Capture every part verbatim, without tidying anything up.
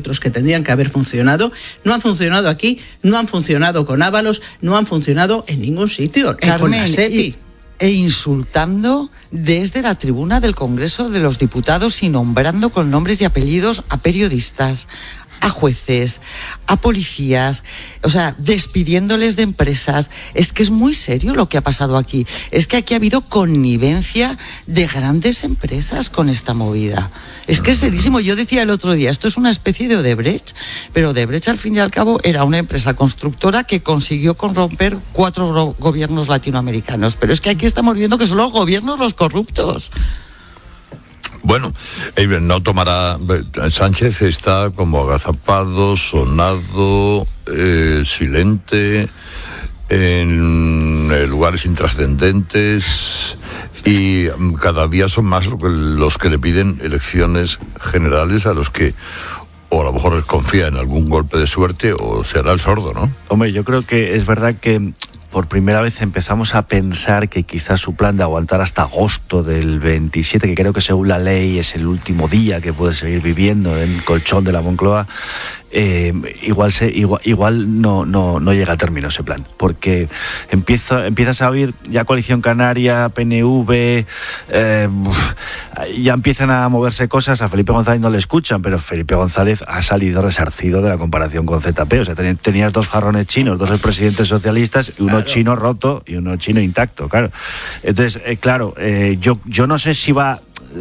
parámetros que tendrían que haber funcionado, no han funcionado aquí, no han funcionado con Ábalos, no han funcionado en ningún sitio, Carmen, con la SEPI. Y, e insultando desde la tribuna del Congreso de los Diputados y nombrando con nombres y apellidos a periodistas, a jueces, a policías, o sea, despidiéndoles de empresas. Es que es muy serio lo que ha pasado aquí. Es que aquí ha habido connivencia de grandes empresas con esta movida. Es que es serísimo. Yo decía el otro día, esto es una especie de Odebrecht, pero Odebrecht al fin y al cabo era una empresa constructora que consiguió corromper cuatro go- gobiernos latinoamericanos. Pero es que aquí estamos viendo que son los gobiernos los corruptos. Bueno, no tomará. Sánchez está como agazapado, sonado, eh, silente, en lugares intrascendentes, y cada día son más los que le piden elecciones generales, a los que o a lo mejor confía en algún golpe de suerte o se hará el sordo, ¿no? Hombre, yo creo que es verdad que por primera vez empezamos a pensar que quizás su plan de aguantar hasta agosto del veintisiete, que creo que según la ley es el último día que puede seguir viviendo en el colchón de la Moncloa, eh, igual se igual, igual no, no, no llega a término ese plan, porque empieza, empiezas a oír ya Coalición Canaria, P N V, eh, ya empiezan a moverse cosas. A Felipe González no le escuchan, pero Felipe González ha salido resarcido de la comparación con Z P. O sea, tenías dos jarrones chinos, dos presidentes socialistas, y uno claro. chino roto y uno chino intacto, claro. Entonces, eh, claro, eh, yo, yo no sé si va...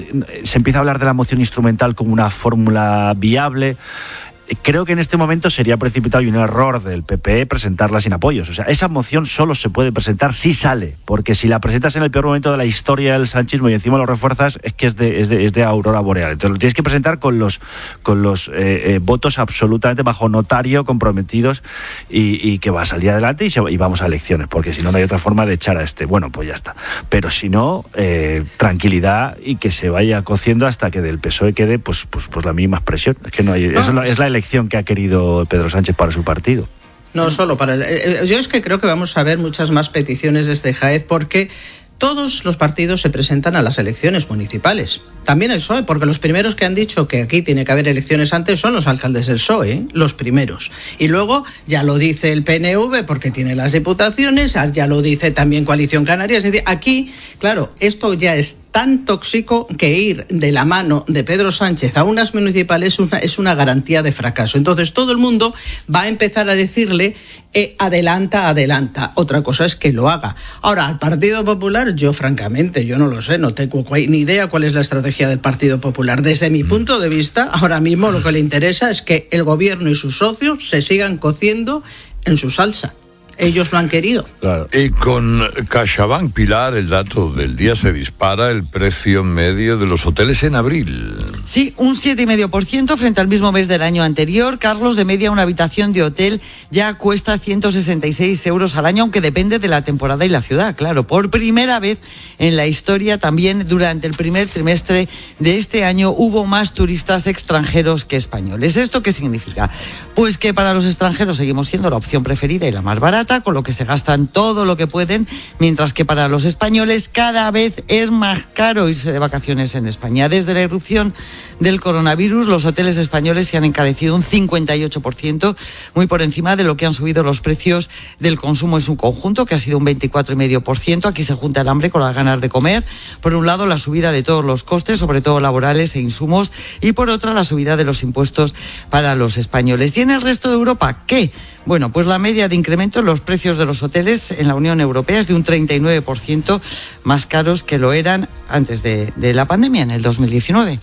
Se empieza a hablar de la moción instrumental como una fórmula viable. Creo que en este momento sería precipitado y un error del P P E presentarla sin apoyos. O sea, esa moción solo se puede presentar si sale, porque si la presentas en el peor momento de la historia del sanchismo y encima lo refuerzas, es que es de, es de, es de aurora boreal. Entonces lo tienes que presentar con los, con los eh, eh, votos absolutamente bajo notario, comprometidos, y, y que va a salir adelante y, se, y vamos a elecciones, porque si no, no hay otra forma de echar a este. Bueno, pues ya está. Pero si no, eh, tranquilidad y que se vaya cociendo hasta que del P S O E quede pues, pues, pues la misma expresión. Es que no hay... Eso es la, es la elección que ha querido Pedro Sánchez para su partido. No solo para el, yo es que creo que vamos a ver muchas más peticiones desde Jaez, porque todos los partidos se presentan a las elecciones municipales. También el P S O E, porque los primeros que han dicho que aquí tiene que haber elecciones antes son los alcaldes del P S O E, ¿eh? Los primeros. Y luego ya lo dice el P N V porque tiene las diputaciones, ya lo dice también Coalición Canaria. Es decir, aquí, claro, esto ya es tan tóxico que ir de la mano de Pedro Sánchez a unas municipales es una, es una garantía de fracaso. Entonces todo el mundo va a empezar a decirle eh, adelanta, adelanta. Otra cosa es que lo haga. Ahora, al Partido Popular, yo francamente, yo no lo sé, no tengo ni idea cuál es la estrategia del Partido Popular. Desde mi punto de vista, ahora mismo lo que le interesa es que el gobierno y sus socios se sigan cociendo en su salsa. Ellos lo han querido. Claro. Y con CaixaBank, Pilar, el dato del día, se dispara el precio medio de los hoteles en abril. Sí, un siete coma cinco por ciento frente al mismo mes del año anterior. Carlos, de media una habitación de hotel ya cuesta ciento sesenta y seis euros al año, aunque depende de la temporada y la ciudad, claro. Por primera vez en la historia, también durante el primer trimestre de este año, hubo más turistas extranjeros que españoles. ¿Esto qué significa? Pues que para los extranjeros seguimos siendo la opción preferida y la más barata, con lo que se gastan todo lo que pueden, mientras que para los españoles cada vez es más caro irse de vacaciones en España. Desde la irrupción del coronavirus, los hoteles españoles se han encarecido un cincuenta y ocho por ciento, muy por encima de lo que han subido los precios del consumo en su conjunto, que ha sido un veinticuatro coma cinco por ciento. Aquí se junta el hambre con las ganas de comer. Por un lado, la subida de todos los costes, sobre todo laborales e insumos, y por otra, la subida de los impuestos para los españoles. ¿Y en el resto de Europa qué? Bueno, pues la media de incremento en los precios de los hoteles en la Unión Europea es de un treinta y nueve por ciento más caros que lo eran antes de, de la pandemia, en el dos mil diecinueve.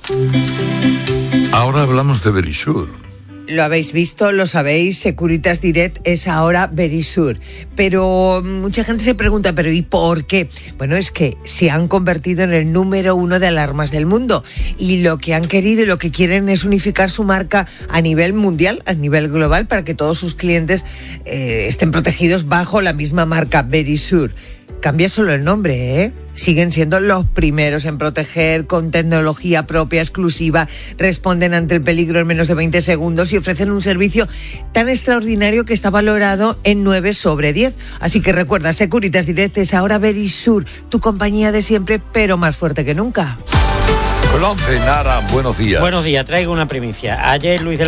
Ahora hablamos de Verisur. Lo habéis visto, lo sabéis, Securitas Direct es ahora Verisur. Pero mucha gente se pregunta, ¿pero y por qué? Bueno, es que se han convertido en el número uno de alarmas del mundo. Y lo que han querido y lo que quieren es unificar su marca a nivel mundial, a nivel global, para que todos sus clientes eh, estén protegidos bajo la misma marca Verisur. Cambia solo el nombre, ¿eh? Siguen siendo los primeros en proteger, con tecnología propia, exclusiva, responden ante el peligro en menos de veinte segundos y ofrecen un servicio tan extraordinario que está valorado en nueve sobre diez. Así que recuerda, Securitas Direct es ahora Verisur, tu compañía de siempre, pero más fuerte que nunca. Con once, Nara, buenos días. Buenos días, traigo una primicia. Ayer Luis de